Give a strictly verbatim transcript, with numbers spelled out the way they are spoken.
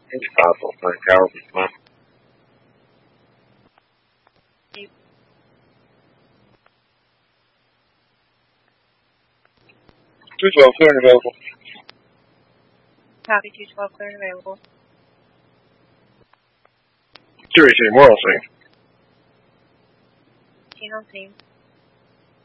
It's possible. Thank Howard. Mine. two twelve, clear and available. Copy, two twelve, clear and available. Series eight, more on scene. Team on scene.